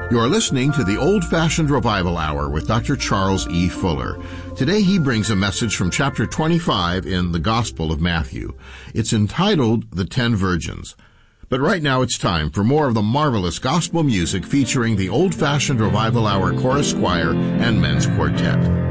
You're listening to the Old-Fashioned Revival Hour with Dr. Charles E. Fuller. Today he brings a message from chapter 25 in the Gospel of Matthew. It's entitled The 10 Virgins. But right now it's time for more of the marvelous gospel music featuring the Old-Fashioned Revival Hour Chorus Choir and Men's Quartet.